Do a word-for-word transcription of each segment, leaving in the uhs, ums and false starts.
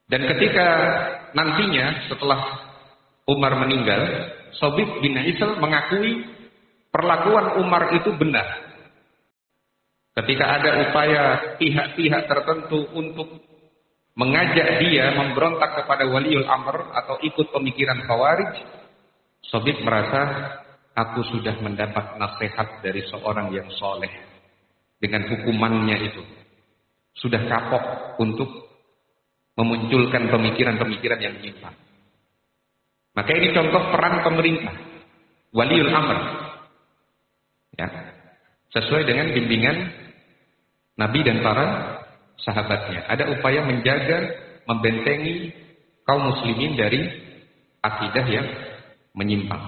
Dan ketika nantinya setelah Umar meninggal, Sabit bin Isal mengakui perlakuan Umar itu benar. Ketika ada upaya pihak-pihak tertentu untuk mengajak dia memberontak kepada Waliul Amr atau ikut pemikiran Khawarij, Sabit merasa, aku sudah mendapat nasihat dari seorang yang soleh dengan hukumannya itu. Sudah kapok untuk memunculkan pemikiran-pemikiran yang menyimpang. Maka ini contoh peran pemerintah, Waliul Amr, ya, sesuai dengan bimbingan Nabi dan para sahabatnya. Ada upaya menjaga, membentengi kaum muslimin dari akidah yang menyimpang.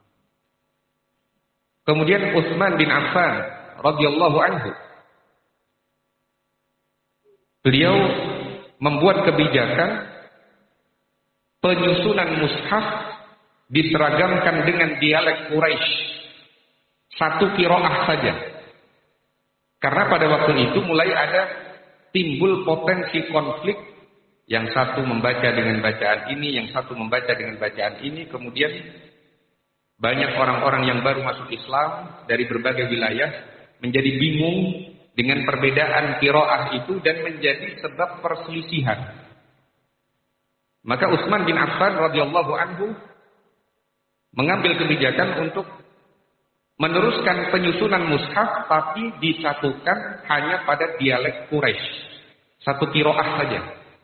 Kemudian Utsman bin Affan radhiyallahu anhu, beliau membuat kebijakan penyusunan mushaf diseragamkan dengan dialek Quraisy, satu qiraah saja. Karena pada waktu itu mulai ada timbul potensi konflik, yang satu membaca dengan bacaan ini, yang satu membaca dengan bacaan ini. Kemudian banyak orang-orang yang baru masuk Islam dari berbagai wilayah menjadi bingung dengan perbedaan qiraah itu dan menjadi sebab perselisihan. Maka Utsman bin Affan radhiyallahu anhu mengambil kebijakan untuk meneruskan penyusunan mushaf, tapi disatukan hanya pada dialek Quraisy, satu qiraah saja.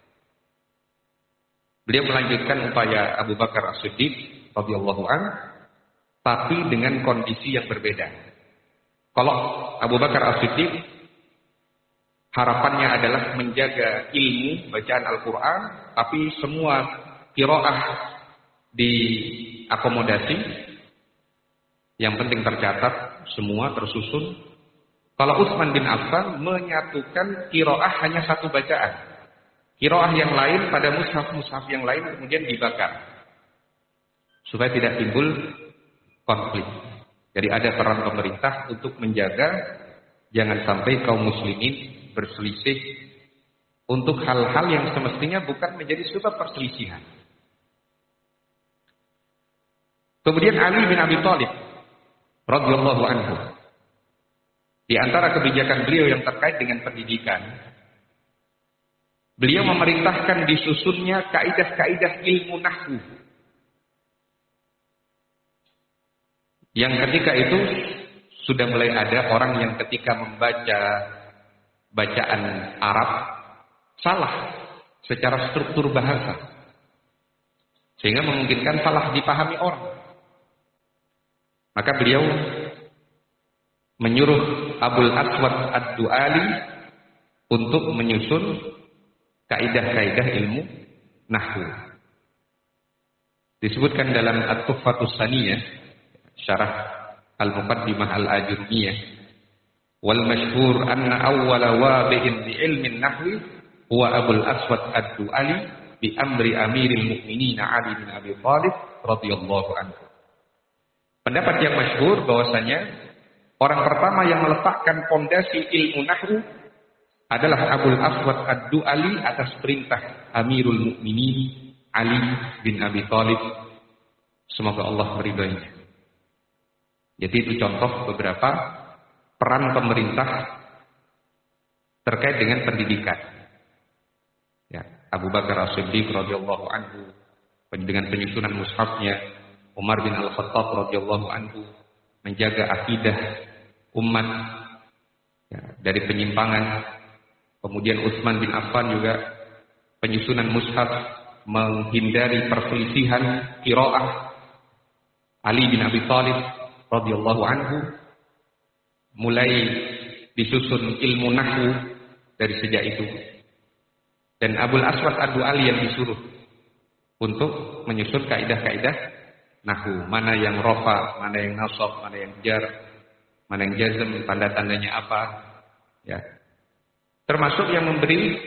Beliau melanjutkan upaya Abu Bakar As-Siddiq radhiyallahu anhu, tapi dengan kondisi yang berbeda. Kalau Abu Bakar As-Siddiq harapannya adalah menjaga ilmu bacaan Al-Quran, tapi semua qiraah diakomodasi. Yang penting tercatat, semua tersusun. Kalau Utsman bin Affan menyatukan qiraah hanya satu bacaan. Qiraah yang lain pada mushaf-mushaf yang lain kemudian dibakar, supaya tidak timbul konflik. Jadi ada peran pemerintah untuk menjaga jangan sampai kaum muslimin berselisih untuk hal-hal yang semestinya bukan menjadi sebab perselisihan. Kemudian Ali bin Abi Thalib radhiyallahu anhu, di antara kebijakan beliau yang terkait dengan pendidikan, beliau memerintahkan disusunnya kaidah-kaidah ilmu nahwu, yang ketika itu sudah mulai ada orang yang ketika membaca bacaan Arab salah secara struktur bahasa, sehingga memungkinkan salah dipahami orang. Maka beliau menyuruh Abul Aswad Ad-Du'ali untuk menyusun kaidah-kaidah ilmu nahwu. Disebutkan dalam At-Tuhfatus Saniyah, syarah Al-Muqaddimah Al-Ajurmiyah, wal masyhur anna awwala wabi'in bi ilmin nahwi huwa Abul Aswad Ad-Du'ali bi amri Amiril Mukminin Ali bin Abi Thalib radhiyallahu anhu. Pendapat yang masyhur bahwasanya orang pertama yang meletakkan fondasi ilmu nahwu adalah Abul Aswad Ad-Du'ali atas perintah Amirul Mukminin Ali bin Abi Thalib, semoga Allah meridhoinya. Jadi itu contoh beberapa peran pemerintah terkait dengan pendidikan. Ya, Abu Bakar As-Siddiq radhiyallahu anhu dengan penyusunan mushafnya, Umar bin Al-Khattab radhiyallahu anhu menjaga akidah umat ya, dari penyimpangan. Kemudian Utsman bin Affan juga penyusunan mushaf, menghindari perselisihan qiraah. Ali bin Abi Thalib radhiyallahu anhu mulai disusun ilmu nahwu dari sejak itu. Dan Abul Aswad Ad-Du'ali yang disuruh untuk menyusun kaidah-kaidah nahwu, mana yang rofa, mana yang nasab, mana yang jar, mana yang jazm, tanda-tandanya apa, ya. Termasuk yang memberi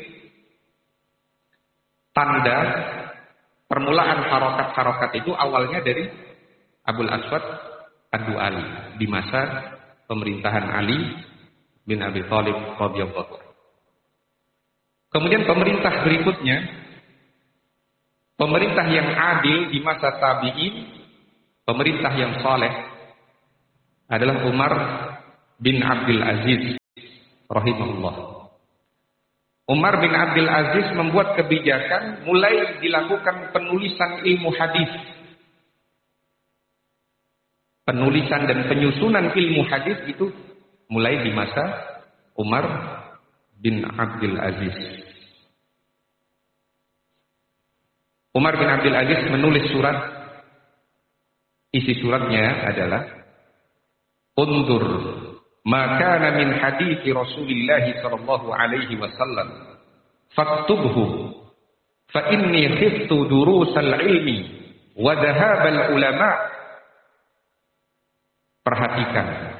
tanda permulaan harokat-harokat itu awalnya dari Abul Aswad Ad-Du'ali di masa pemerintahan Ali bin Abi Thalib radhiyallahu anhu. Kemudian pemerintah berikutnya pemerintah yang adil di masa tabi'in, pemerintah yang saleh adalah Umar bin Abdul Aziz rahimahullah. Umar bin Abdul Aziz membuat kebijakan mulai dilakukan penulisan ilmu hadis. Penulisan dan penyusunan ilmu hadis itu mulai di masa Umar bin Abdul Aziz. Umar bin Abdul Aziz menulis surat. Isi suratnya adalah Undur ma kana min hadithi Rasulillah sallallahu alaihi wasallam faktubhu fa inni khiftu durusal ilmi wa dhahabal ulama. Perhatikan